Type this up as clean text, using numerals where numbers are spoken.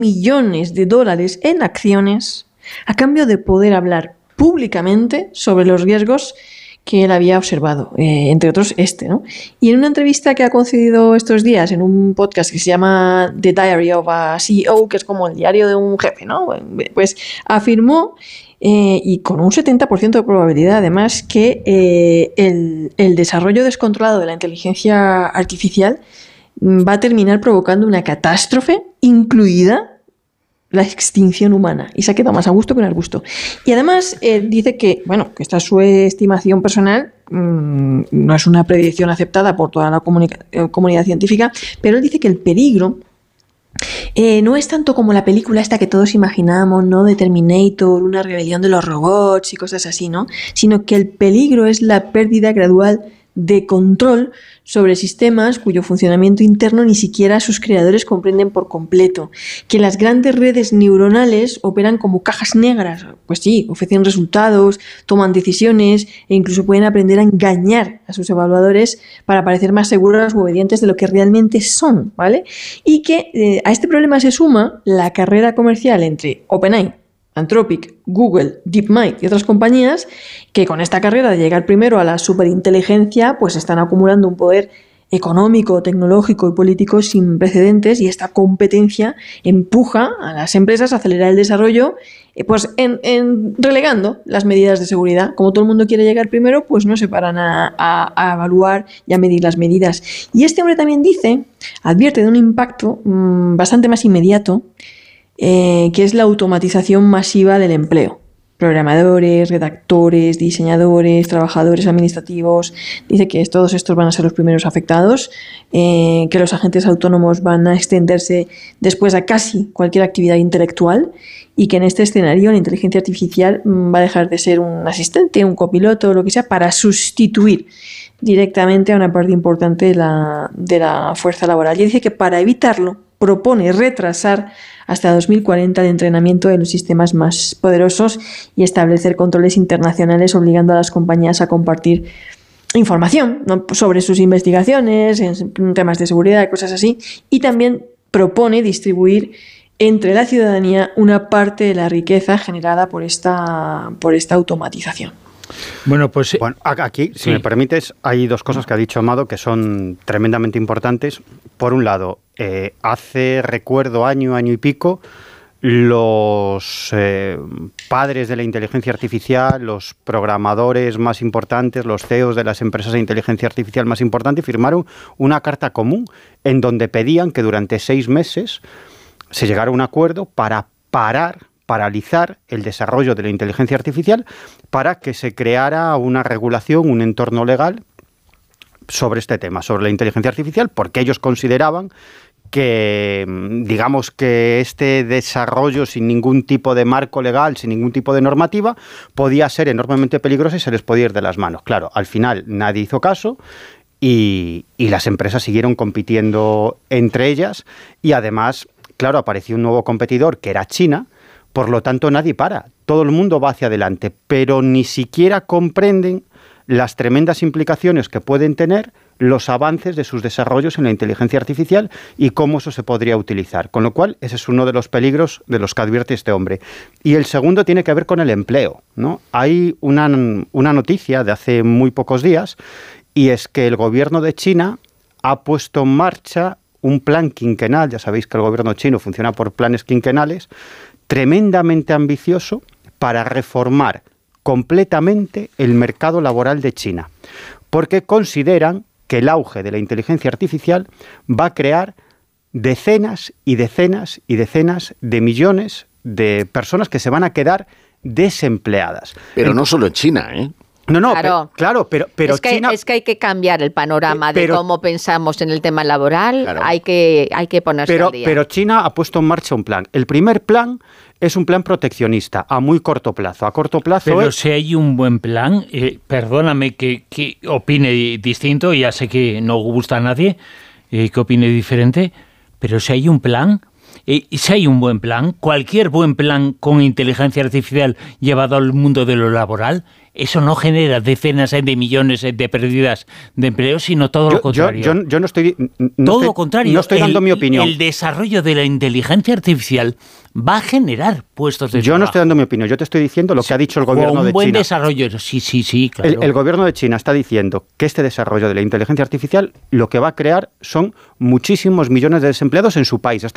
millones de dólares en acciones a cambio de poder hablar públicamente sobre los riesgos que él había observado, entre otros ¿no? Y en una entrevista que ha concedido estos días en un podcast que se llama The Diary of a CEO, que es como el diario de un jefe, ¿no? Pues afirmó, y con un 70% de probabilidad además, que el desarrollo descontrolado de la inteligencia artificial va a terminar provocando una catástrofe, incluida la extinción humana, y se ha quedado más a gusto que no al gusto. Y además dice que, bueno, que esta es su estimación personal, no es una predicción aceptada por toda la comunidad científica, pero él dice que el peligro no es tanto como la película esta que todos imaginamos, ¿no? De Terminator, una rebelión de los robots y cosas así, ¿no? Sino que el peligro es la pérdida gradual de control sobre sistemas cuyo funcionamiento interno ni siquiera sus creadores comprenden por completo, que las grandes redes neuronales operan como cajas negras, pues sí, ofrecen resultados, toman decisiones e incluso pueden aprender a engañar a sus evaluadores para parecer más seguras u obedientes de lo que realmente son, ¿vale? Y que a este problema se suma la carrera comercial entre OpenAI, Anthropic, Google, DeepMind y otras compañías que con esta carrera de llegar primero a la superinteligencia pues están acumulando un poder económico, tecnológico y político sin precedentes, y esta competencia empuja a las empresas a acelerar el desarrollo pues en relegando las medidas de seguridad. Como todo el mundo quiere llegar primero, pues no se paran a evaluar y a medir las medidas. Y este hombre también advierte de un impacto bastante más inmediato, que es la automatización masiva del empleo. Programadores, redactores, diseñadores, trabajadores administrativos. Dice que todos estos van a ser los primeros afectados, que los agentes autónomos van a extenderse después a casi cualquier actividad intelectual, y que en este escenario la inteligencia artificial va a dejar de ser un asistente, un copiloto o lo que sea, para sustituir directamente a una parte importante de la fuerza laboral. Y dice que para evitarlo propone retrasar hasta 2040 el entrenamiento de los sistemas más poderosos y establecer controles internacionales obligando a las compañías a compartir información, ¿no?, sobre sus investigaciones, en temas de seguridad y cosas así. Y también propone distribuir entre la ciudadanía una parte de la riqueza generada por esta automatización. Bueno, pues aquí, si me permites, hay dos cosas que ha dicho Amado que son tremendamente importantes. Por un lado, hace recuerdo año y pico, los padres de la inteligencia artificial, los programadores más importantes, los CEOs de las empresas de inteligencia artificial más importantes, firmaron una carta común en donde pedían que durante 6 meses se llegara a un acuerdo para paralizar el desarrollo de la inteligencia artificial, para que se creara una regulación, un entorno legal sobre este tema, sobre la inteligencia artificial, porque ellos consideraban que, digamos, que este desarrollo sin ningún tipo de marco legal, sin ningún tipo de normativa, podía ser enormemente peligroso y se les podía ir de las manos. Claro, al final nadie hizo caso y las empresas siguieron compitiendo entre ellas, y además, claro, apareció un nuevo competidor que era China. Por lo tanto, nadie para, todo el mundo va hacia adelante, pero ni siquiera comprenden las tremendas implicaciones que pueden tener los avances de sus desarrollos en la inteligencia artificial y cómo eso se podría utilizar. Con lo cual, ese es uno de los peligros de los que advierte este hombre. Y el segundo tiene que ver con el empleo, ¿no? Hay una noticia de hace muy pocos días, y es que el gobierno de China ha puesto en marcha un plan quinquenal. Ya sabéis que el gobierno chino funciona por planes quinquenales, tremendamente ambicioso, para reformar completamente el mercado laboral de China, porque consideran que el auge de la inteligencia artificial va a crear decenas y decenas y decenas de millones de personas que se van a quedar desempleadas. Pero no solo en China, ¿eh? No, claro, pero es que, China... es que hay que cambiar el panorama de cómo pensamos en el tema laboral, claro. hay que ponerse al día. Pero China ha puesto en marcha un plan. El primer plan es un plan proteccionista a muy corto plazo. A corto plazo Pero si hay un buen plan, perdóname que opine distinto, ya sé que no gusta a nadie que opine diferente, pero si hay un plan si hay un buen plan, cualquier buen plan con inteligencia artificial llevado al mundo de lo laboral, eso no genera decenas de millones de pérdidas de empleo, sino todo lo contrario. Yo no estoy... todo lo contrario. No estoy dando mi opinión. El desarrollo de la inteligencia artificial va a generar puestos de trabajo. Yo no estoy dando mi opinión. Yo te estoy diciendo lo que ha dicho el gobierno de China. Un buen desarrollo. Sí, claro. El gobierno de China está diciendo que este desarrollo de la inteligencia artificial lo que va a crear son muchísimos millones de desempleados en su país.